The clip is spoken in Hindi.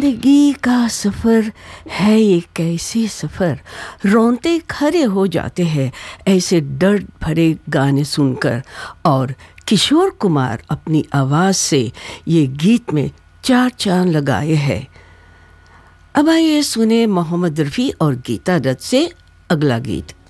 जिंदगी का सफ़र है ये कैसी सफ़र, रोंते खड़े हो जाते हैं ऐसे दर्द भरे गाने सुनकर। और किशोर कुमार अपनी आवाज़ से ये गीत में चार चांद लगाए हैं। अब आइए सुने मोहम्मद रफ़ी और गीता दत्त से अगला गीत।